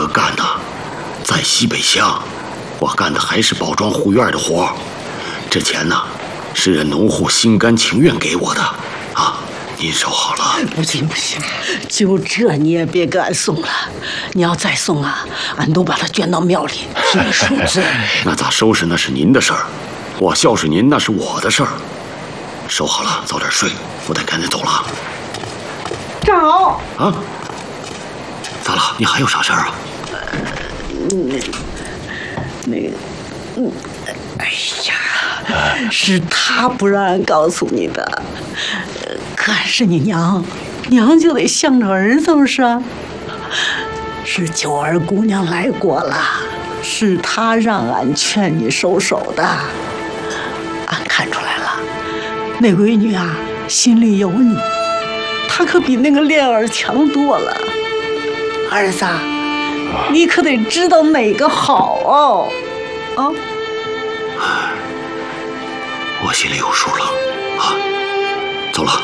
哥干的，在西北乡，我干的还是包装护院的活，这钱呢，是人农户心甘情愿给我的，啊，您收好了。 不行不行，就这你也别给俺送了，你要再送啊，俺都把它捐到庙里替你收治。 那咋收拾那是您的事儿，我孝顺您那是我的事儿。收好了，早点睡，我得赶紧走了。 站好啊！咋了？你还有啥事儿啊？ 哎呀，是他不让俺告诉你的，可俺是你娘，娘就得向着儿子不是？是九儿姑娘来过了，是她让俺劝你收手的。俺看出来了，那闺女啊，心里有你，她可比那个莲儿强多了。儿子，你可得知道哪个好哦，啊！ 我心里有数了，啊，走了。